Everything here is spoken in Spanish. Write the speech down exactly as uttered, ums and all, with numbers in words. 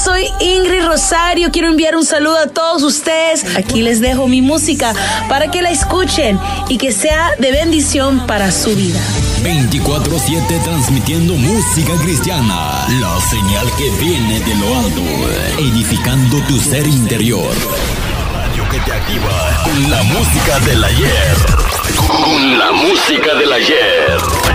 soy Ingrid Rosario. Quiero enviar un saludo a todos ustedes. Aquí les dejo mi música para que la escuchen y que sea de bendición para su vida. veinticuatro siete transmitiendo música cristiana. La señal que viene de lo alto, edificando tu ser interior. La radio que te activa con la música del ayer. Con la música del ayer.